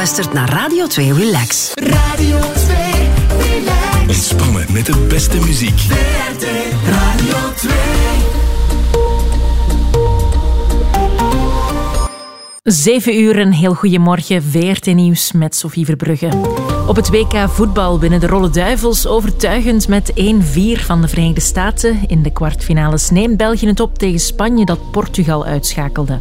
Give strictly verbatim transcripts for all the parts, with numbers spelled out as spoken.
luistert naar Radio twee Relax. Radio twee Relax. Ontspannen met de beste muziek. V R T Radio twee. Zeven uur, een heel goeiemorgen. V R T-nieuws met Sophie Verbrugge. Op het W K voetbal winnen de Rolle Duivels overtuigend met één vier van de Verenigde Staten. In de kwartfinales neemt België het op tegen Spanje dat Portugal uitschakelde.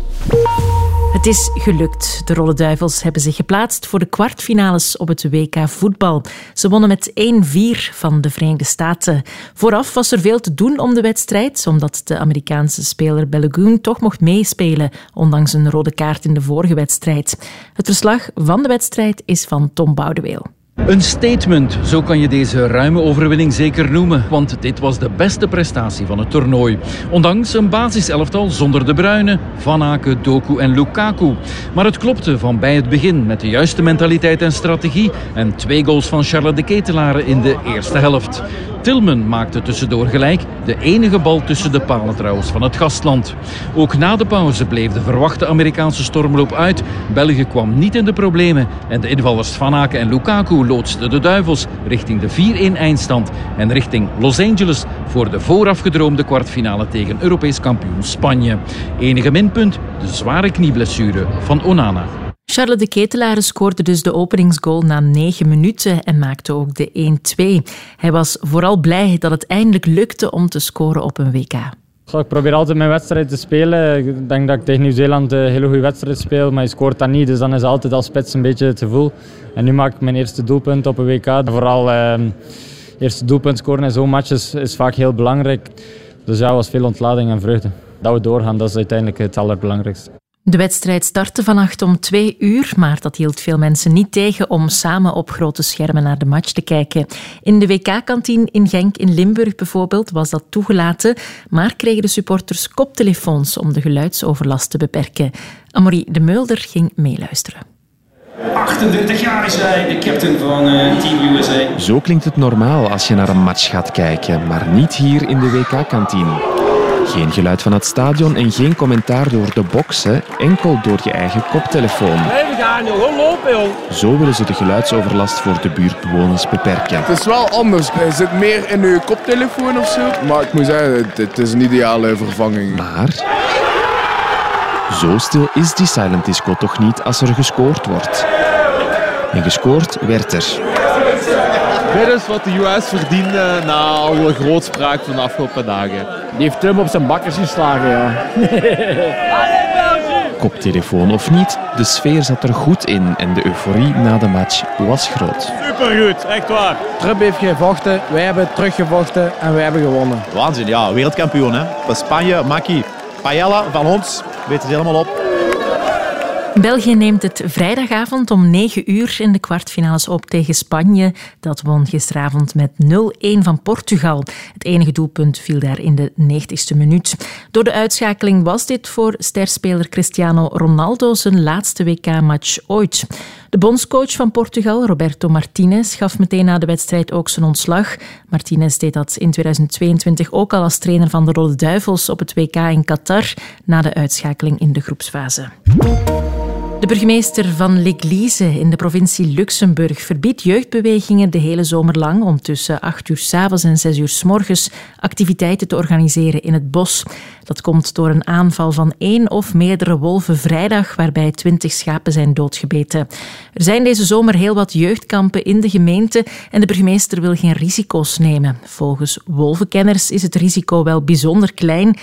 Het is gelukt. De Rolle Duivels hebben zich geplaatst voor de kwartfinales op het W K voetbal. Ze wonnen met één vier van de Verenigde Staten. Vooraf was er veel te doen om de wedstrijd, omdat de Amerikaanse speler Balogun toch mocht meespelen, ondanks een rode kaart in de vorige wedstrijd. Het verslag van de wedstrijd is van Tom Boudeweel. Een statement, zo kan je deze ruime overwinning zeker noemen, want dit was de beste prestatie van het toernooi. Ondanks een basiselftal zonder De Bruyne, Van Aken, Doku en Lukaku. Maar het klopte van bij het begin met de juiste mentaliteit en strategie en twee goals van Charles de Ketelaere in de eerste helft. Tillman maakte tussendoor gelijk, de enige bal tussen de palen trouwens van het gastland. Ook na de pauze bleef de verwachte Amerikaanse stormloop uit. België kwam niet in de problemen en de invallers Van Aken en Lukaku loodsten de Duivels richting de vier-een eindstand en richting Los Angeles voor de vooraf gedroomde kwartfinale tegen Europees kampioen Spanje. Enige minpunt, de zware knieblessure van Onana. Charles de Ketelaere scoorde dus de openingsgoal na negen minuten en maakte ook de één twee. Hij was vooral blij dat het eindelijk lukte om te scoren op een W K. Ik probeer altijd mijn wedstrijd te spelen. Ik denk dat ik tegen Nieuw-Zeeland een hele goede wedstrijd speel, maar je scoort dat niet. Dus dan is het altijd als spits een beetje het gevoel. En nu maak ik mijn eerste doelpunt op een W K. Vooral eh, eerste doelpunt scoren in zo'n match is, is vaak heel belangrijk. Dus ja, het was veel ontlading en vreugde. Dat we doorgaan, dat is uiteindelijk het allerbelangrijkste. De wedstrijd startte vannacht om twee uur, maar dat hield veel mensen niet tegen om samen op grote schermen naar de match te kijken. In de W K-kantine in Genk in Limburg bijvoorbeeld was dat toegelaten, maar kregen de supporters koptelefoons om de geluidsoverlast te beperken. Amaury de Meulder ging meeluisteren. achtendertig jaar is hij, de captain van uh, Team U S A. Zo klinkt het normaal als je naar een match gaat kijken, maar niet hier in de W K-kantine. Geen geluid van het stadion en geen commentaar door de boksen, enkel door je eigen koptelefoon. Nee, we gaan joh, gewoon lopen joh. Zo willen ze de geluidsoverlast voor de buurtbewoners beperken. Het is wel anders. Je zit meer in je koptelefoon of zo. Maar ik moet zeggen, het, het is een ideale vervanging. Maar zo stil is die silent disco toch niet als er gescoord wordt. En gescoord werd er. Dit is wat de U S verdiende na alle grootspraak van de afgelopen dagen. Die heeft Trump op zijn bakkers geslagen, ja. Koptelefoon of niet, de sfeer zat er goed in en de euforie na de match was groot. Supergoed, echt waar. Trump heeft gevochten, wij hebben teruggevochten en wij hebben gewonnen. Waanzin, ja. Wereldkampioen, hè. Van Spanje, Maki. Paella van ons, weet het helemaal op. België neemt het vrijdagavond om negen uur in de kwartfinales op tegen Spanje. Dat won gisteravond met nul-een van Portugal. Het enige doelpunt viel daar in de negentigste minuut. Door de uitschakeling was dit voor sterspeler Cristiano Ronaldo zijn laatste W K-match ooit. De bondscoach van Portugal, Roberto Martinez, gaf meteen na de wedstrijd ook zijn ontslag. Martinez deed dat in tweeduizend tweeëntwintig ook al als trainer van de Rode Duivels op het W K in Qatar, na de uitschakeling in de groepsfase. De burgemeester van L'Église in de provincie Luxemburg verbiedt jeugdbewegingen de hele zomer lang om tussen acht uur 's avonds en zes uur 's morgens activiteiten te organiseren in het bos. Dat komt door een aanval van één of meerdere wolven vrijdag, waarbij twintig schapen zijn doodgebeten. Er zijn deze zomer heel wat jeugdkampen in de gemeente en de burgemeester wil geen risico's nemen. Volgens wolvenkenners is het risico wel bijzonder klein